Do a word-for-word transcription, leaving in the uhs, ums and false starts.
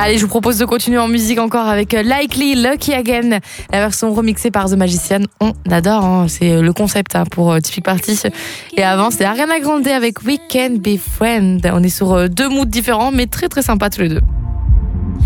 Allez, je vous propose de continuer en musique encore avec Likely, Lucky Again, la version remixée par The Magician. On adore, hein, c'est le concept hein, pour Typique Party. Et avant, c'était Ariana Grande avec We Can Be Friends. On est sur deux moods différents, mais très très sympas tous les deux.